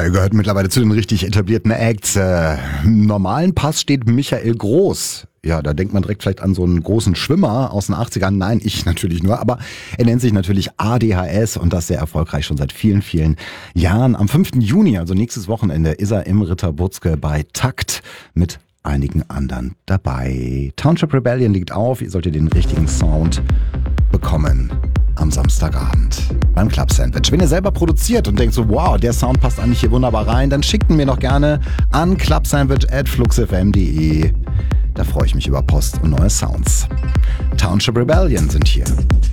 Ja, ihr gehört mittlerweile zu den richtig etablierten Acts. Im normalen Pass steht Michael Groß. Ja, da denkt man direkt vielleicht an so einen großen Schwimmer aus den 80ern. Nein, ich natürlich nur. Aber er nennt sich natürlich ADHS und das sehr erfolgreich schon seit vielen, vielen Jahren. Am 5. Juni, also nächstes Wochenende, ist er im Ritter Butzke bei Takt mit einigen anderen dabei. Township Rebellion liegt auf. Ihr solltet den richtigen Sound bekommen am Samstagabend beim Club Sandwich. Wenn ihr selber produziert und denkt so, wow, der Sound passt eigentlich hier wunderbar rein, dann schickt ihn mir doch gerne an clubsandwich@fluxfm.de. Da freue ich mich über Post und neue Sounds. Township Rebellion sind hier.